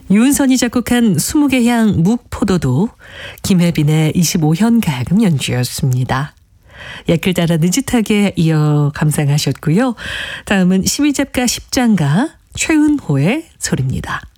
윤선이 작곡한 20개 향 묵포도도 김혜빈의 25현 가야금 연주였습니다. 예글 따라 느긋하게 이어 감상하셨고요. 다음은 12잡가 10장가 최은호의 소리입니다.